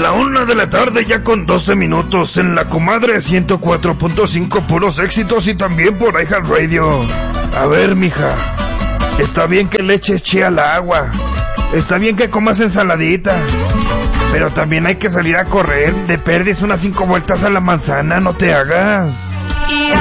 la 1 de la tarde ya con 12 minutos en la Comadre 104.5, puros éxitos y también por iHeartRadio. A ver, mija, está bien que le eches chía al agua, está bien que comas ensaladita, pero también hay que salir a correr, de perdiz unas 5 vueltas a la manzana, no te hagas.